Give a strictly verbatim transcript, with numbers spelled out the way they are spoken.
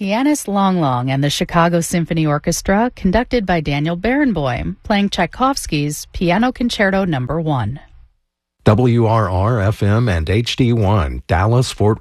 pianist Long Long and the Chicago Symphony Orchestra, conducted by Daniel Barenboim, playing Tchaikovsky's Piano Concerto Number One. W R R F M and H D one, Dallas, Fort